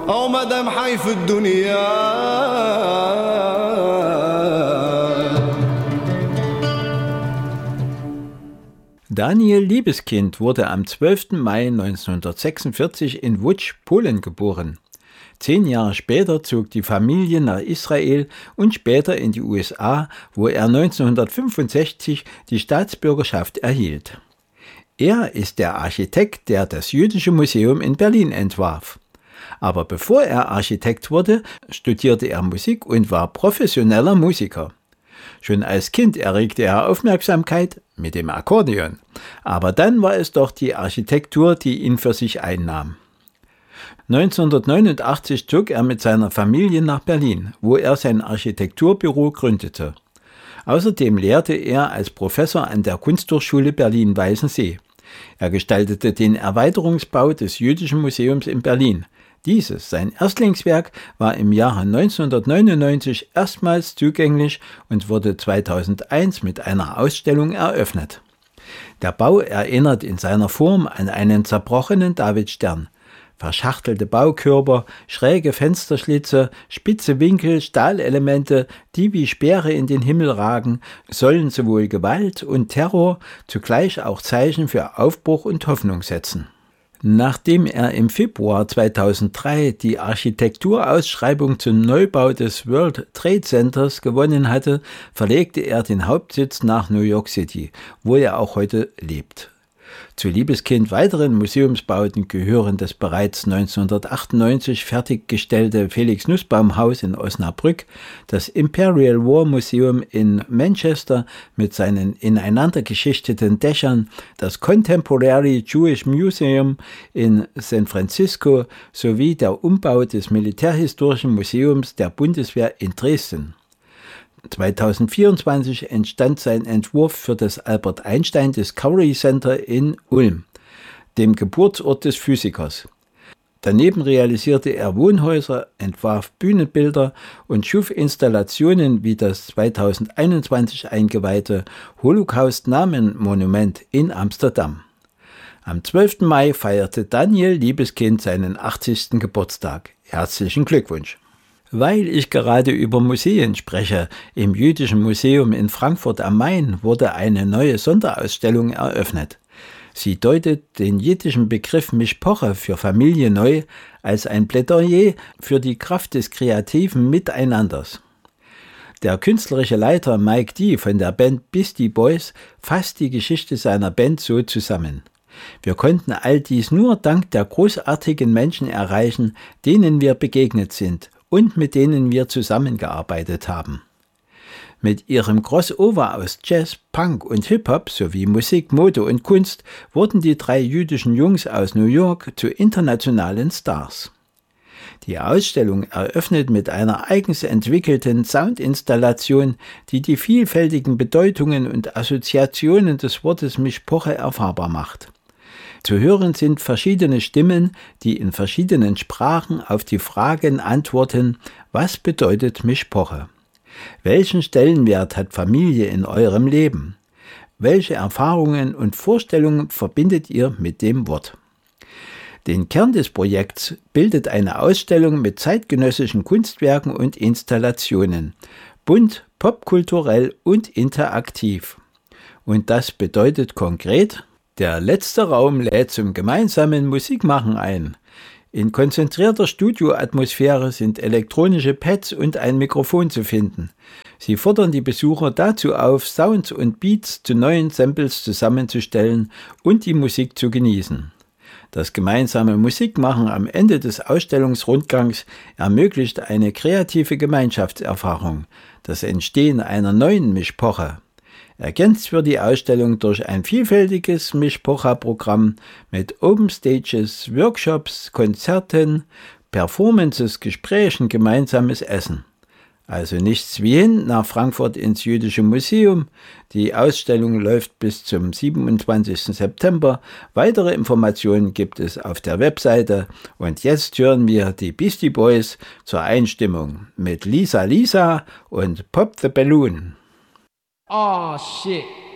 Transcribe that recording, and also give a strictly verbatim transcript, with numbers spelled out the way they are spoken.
أو مدام حي في الدنيا. Daniel Liebeskind wurde am zwölften Mai neunzehnhundertsechsundvierzig in Łódź, Polen geboren. Zehn Jahre später zog die Familie nach Israel und später in die U S A, wo er neunzehnhundertfünfundsechzig die Staatsbürgerschaft erhielt. Er ist der Architekt, der das Jüdische Museum in Berlin entwarf. Aber bevor er Architekt wurde, studierte er Musik und war professioneller Musiker. Schon als Kind erregte er Aufmerksamkeit mit dem Akkordeon, aber dann war es doch die Architektur, die ihn für sich einnahm. neunzehnhundertneunundachtzig zog er mit seiner Familie nach Berlin, wo er sein Architekturbüro gründete. Außerdem lehrte er als Professor an der Kunsthochschule Berlin-Weißensee. Er gestaltete den Erweiterungsbau des Jüdischen Museums in Berlin. Dieses, sein Erstlingswerk, war im Jahre neunzehnhundertneunundneunzig erstmals zugänglich und wurde zweitausendeins mit einer Ausstellung eröffnet. Der Bau erinnert in seiner Form an einen zerbrochenen Davidstern. Verschachtelte Baukörper, schräge Fensterschlitze, spitze Winkel, Stahlelemente, die wie Speere in den Himmel ragen, sollen sowohl Gewalt und Terror, zugleich auch Zeichen für Aufbruch und Hoffnung setzen. Nachdem er im Februar zweitausenddrei die Architekturausschreibung zum Neubau des World Trade Centers gewonnen hatte, verlegte er den Hauptsitz nach New York City, wo er auch heute lebt. Zu Liebeskind weiteren Museumsbauten gehören das bereits neunzehnhundertachtundneunzig fertiggestellte Felix-Nussbaum-Haus in Osnabrück, das Imperial War Museum in Manchester mit seinen ineinander geschichteten Dächern, das Contemporary Jewish Museum in San Francisco sowie der Umbau des Militärhistorischen Museums der Bundeswehr in Dresden. zweitausendvierundzwanzig entstand sein Entwurf für das Albert Einstein Discovery Center in Ulm, dem Geburtsort des Physikers. Daneben realisierte er Wohnhäuser, entwarf Bühnenbilder und schuf Installationen wie das zweitausendeinundzwanzig eingeweihte Holocaust-Namen-Monument in Amsterdam. Am zwölften Mai feierte Daniel Liebeskind seinen achtzigsten Geburtstag. Herzlichen Glückwunsch! Weil ich gerade über Museen spreche, im Jüdischen Museum in Frankfurt am Main wurde eine neue Sonderausstellung eröffnet. Sie deutet den jiddischen Begriff Mishpoche für Familie neu als ein Plädoyer für die Kraft des kreativen Miteinanders. Der künstlerische Leiter Mike D. von der Band Beastie Boys fasst die Geschichte seiner Band so zusammen: Wir konnten all dies nur dank der großartigen Menschen erreichen, denen wir begegnet sind und mit denen wir zusammengearbeitet haben. Mit ihrem Crossover aus Jazz, Punk und Hip-Hop sowie Musik, Mode und Kunst wurden die drei jüdischen Jungs aus New York zu internationalen Stars. Die Ausstellung eröffnet mit einer eigens entwickelten Soundinstallation, die die vielfältigen Bedeutungen und Assoziationen des Wortes Mishpoche erfahrbar macht. Zu hören sind verschiedene Stimmen, die in verschiedenen Sprachen auf die Fragen antworten: Was bedeutet Mishpoche? Welchen Stellenwert hat Familie in eurem Leben? Welche Erfahrungen und Vorstellungen verbindet ihr mit dem Wort? Den Kern des Projekts bildet eine Ausstellung mit zeitgenössischen Kunstwerken und Installationen, bunt, popkulturell und interaktiv. Und das bedeutet konkret: Der letzte Raum lädt zum gemeinsamen Musikmachen ein. In konzentrierter Studioatmosphäre sind elektronische Pads und ein Mikrofon zu finden. Sie fordern die Besucher dazu auf, Sounds und Beats zu neuen Samples zusammenzustellen und die Musik zu genießen. Das gemeinsame Musikmachen am Ende des Ausstellungsrundgangs ermöglicht eine kreative Gemeinschaftserfahrung, das Entstehen einer neuen Mishpoche. Ergänzt wird die Ausstellung durch ein vielfältiges Mishpocha-Programm mit Open Stages, Workshops, Konzerten, Performances, Gesprächen, gemeinsames Essen. Also nichts wie hin nach Frankfurt ins Jüdische Museum. Die Ausstellung läuft bis zum siebenundzwanzigsten September. Weitere Informationen gibt es auf der Webseite. Und jetzt hören wir die Beastie Boys zur Einstimmung mit Lisa Lisa und Pop the Balloon. Oh shit.